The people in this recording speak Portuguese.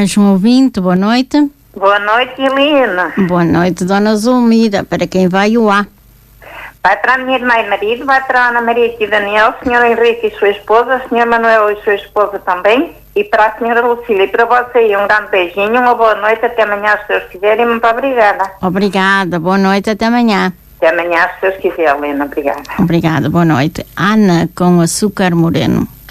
mais um ouvinte, boa noite. Boa noite, Helena. Boa noite, Dona Zulmira. Para quem vai o A? Vai para a minha irmã e marido, vai para a Ana Maria e Daniel, o senhor Henrique e sua esposa, o senhor Manuel e sua esposa também, e para a senhora Lucília. E para você aí, um grande beijinho, uma boa noite, até amanhã, se Deus quiser, e muito obrigada. Obrigada, boa noite, até amanhã. Até amanhã, se Deus quiser, Helena, obrigada. Obrigada, boa noite. Ana com açúcar moreno.